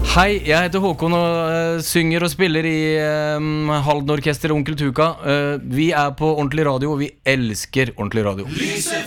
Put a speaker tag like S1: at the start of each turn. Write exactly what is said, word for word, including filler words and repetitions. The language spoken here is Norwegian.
S1: Hei, jeg heter Håkon og uh, synger og spiller i um, Halden Orkester Onkel Tuka. uh, Vi er på Ordentlig Radio, og vi elsker Ordentlig Radio.
S2: Lyset